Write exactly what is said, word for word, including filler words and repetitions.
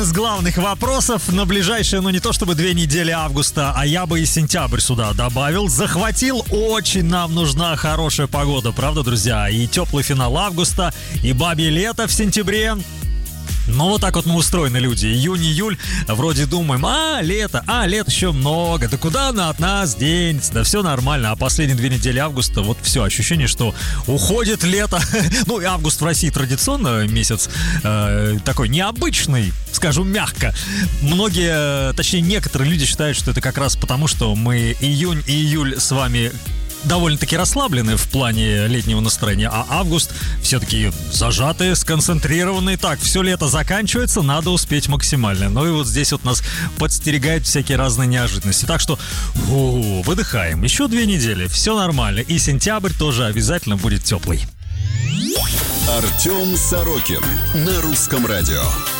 С главных вопросов на ближайшие, ну не то чтобы две недели августа, а я бы и сентябрь сюда добавил. Захватил, очень нам нужна хорошая погода, правда, друзья? И теплый финал августа, и бабье лето в сентябре. Ну, вот так вот мы устроены, люди. Июнь, июль, вроде думаем, а, лето, а, лето еще много. Да куда она от нас денется? Да все нормально. А последние две недели августа, вот все, ощущение, что уходит лето. Ну, и август в России традиционно месяц э, такой необычный, скажу мягко. Многие, точнее, некоторые люди считают, что это как раз потому, что мы июнь и июль с вами довольно-таки расслаблены в плане летнего настроения, а август все-таки зажатый, сконцентрированный. Так, все лето заканчивается, надо успеть максимально. Ну и вот здесь вот нас подстерегают всякие разные неожиданности. Так что фу, выдыхаем. Еще две недели, все нормально. И сентябрь тоже обязательно будет теплый. Артем Сорокин на Русском радио.